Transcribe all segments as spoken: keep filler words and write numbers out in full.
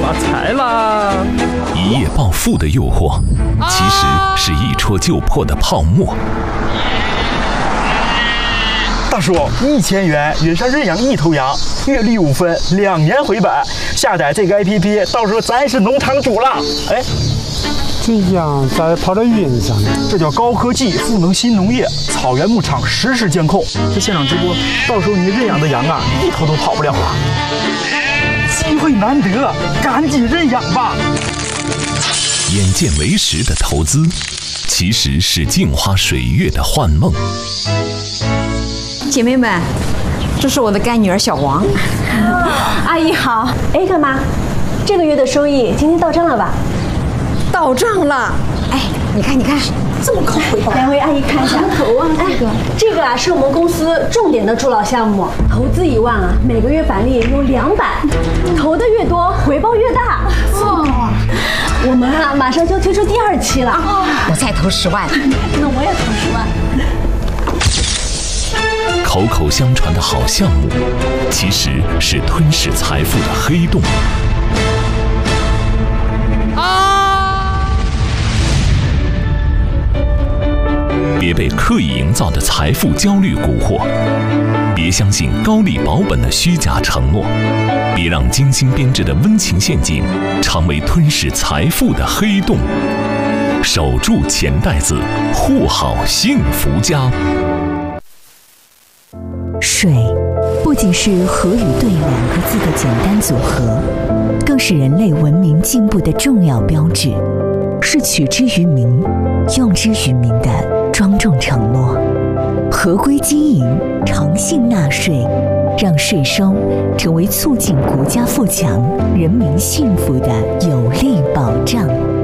发财啦！ 一夜暴富的诱惑，其实是一戳就破的泡沫。 大叔，一千元云上认养一头羊，月利五分，两年回本。下载这个 A P P， 到时候咱是农场主了。哎， 这羊咋跑到云上呢？ 这叫高科技赋能新农业，草原牧场实时监控。这现场直播，到时候你认养的羊啊，一头都跑不了了。机会难得，赶紧认养吧。 眼见为实的投资，其实是镜花水月的幻梦。 姐妹们，这是我的干女儿小王。 阿姨好。哎，干妈，这个月的收益今天到账了吧？ 到账了。哎，你看，你看，这么高回报。 两位阿姨看一下，投啊，这个，这个啊是我们公司重点的助老项目，投资一万啊，每个月返利有两百，投的越多，回报越大。哦，我们啊马上就推出第二期了。 哦，我再投十万。 那我也投十万。 口口相传的好项目，其实是吞噬财富的黑洞。啊！别被刻意营造的财富焦虑蛊惑，别相信高利保本的虚假承诺，别让精心编织的温情陷阱成为吞噬财富的黑洞。守住钱袋子，护好幸福家。 水不仅是河与对两个字的简单组合，更是人类文明进步的重要标志，是取之于民、用之于民的庄重承诺。合规经营，诚信纳税，让税收成为促进国家富强、人民幸福的有力保障。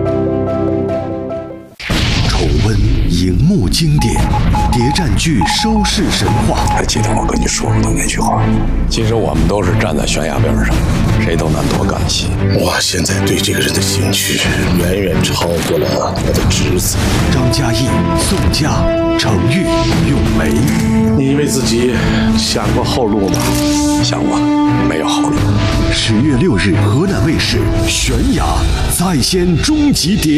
重温荧幕经典，谍战剧收视神话。 还记得我跟你说过的那句话？其实我们都是站在悬崖边上，谁都难脱干系。 我现在对这个人的兴趣远远超过了我的侄子。 张嘉译、宋佳、程昱、咏梅。 你为自己想过后路吗？ 想过，没有后路。 十月六日，河南卫视《悬崖再现终极谍》。